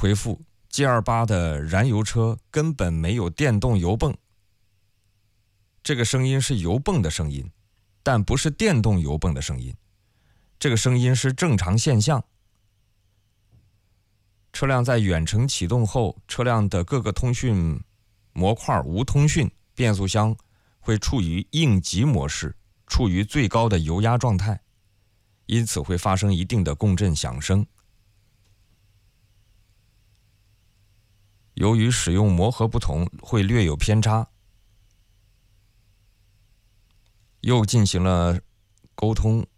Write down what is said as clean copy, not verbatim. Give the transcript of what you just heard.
回复 G28 的燃油车根本没有电动油泵。这个声音是油泵的声音，但不是电动油泵的声音。这个声音是正常现象。车辆在远程启动后，车辆的各个通讯模块无通讯，变速箱会处于应急模式，处于最高的油压状态，因此会发生一定的共振响声。由于使用磨合不同，会略有偏差。又进行了沟通，